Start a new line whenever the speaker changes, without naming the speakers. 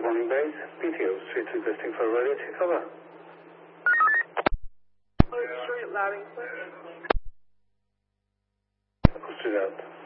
morning base, BTO Street requesting for radio takeover.
Street, louding, please.
Street out.